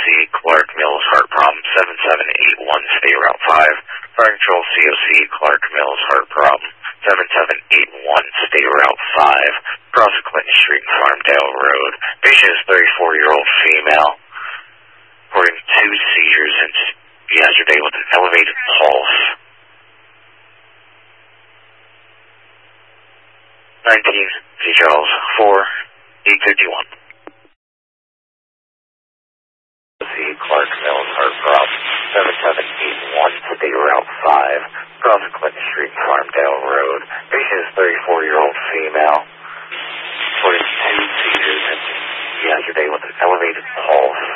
Clark Mills, heart problem, 7781, stay route 5. Fire control, COC, Clark Mills, heart problem, 7781, stay route 5. Cross Clinton Street, Farmdale Road. Patient is 34-year-old female, reporting 2 seizures since yesterday with an elevated pulse. 19, C. Charles, 4, 851. Clark Mills, heart problem, 7781, stay route 5. Cross Clinton Street, Farmdale Road. Patient is 34-year-old female, reporting 2 seizures since yesterday with an elevated pulse.